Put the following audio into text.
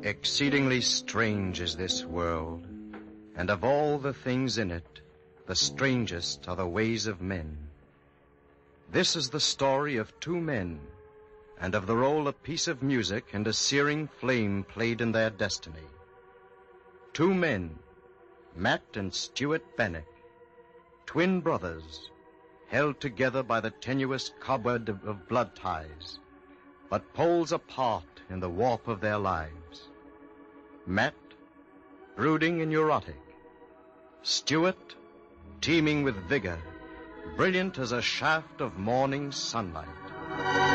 Exceedingly strange is this world, and of all the things in it, the strangest are the ways of men. This is the story of two men, and of the role a piece of music and a searing flame played in their destiny. Two men, Matt and Stuart Bannock, twin brothers, held together by the tenuous cobweb of blood ties, but poles apart in the warp of their lives. Matt, brooding and neurotic. Stuart, teeming with vigor, brilliant as a shaft of morning sunlight.